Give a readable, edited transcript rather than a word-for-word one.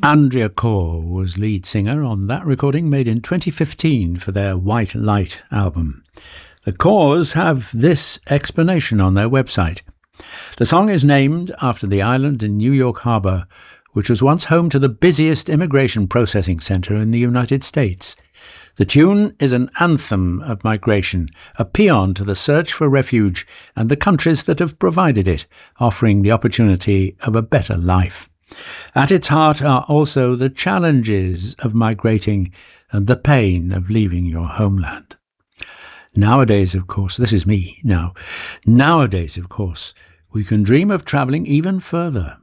Andrea Corr was lead singer on that recording made in 2015 for their White Light album. The Corrs have this explanation on their website. The song is named after the island in New York Harbor, which was once home to the busiest immigration processing center in the United States. The tune is an anthem of migration, a paean to the search for refuge and the countries that have provided it, offering the opportunity of a better life. At its heart are also the challenges of migrating and the pain of leaving your homeland. Nowadays, of course, this is me now. Nowadays, of course, we can dream of travelling even further.